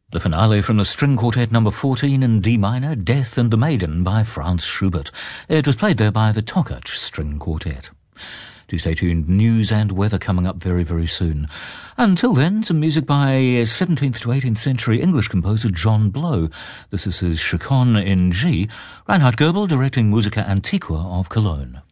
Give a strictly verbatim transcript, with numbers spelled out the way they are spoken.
The finale from the String Quartet number fourteen in D minor, Death and the Maiden by Franz Schubert. It was played there by the Tokach String Quartet. Do stay tuned, news and weather coming up very, very soon. Until then, some music by seventeenth to eighteenth century English composer John Blow. This is his Chaconne in G. Reinhard Goebel directing Musica Antiqua of Cologne.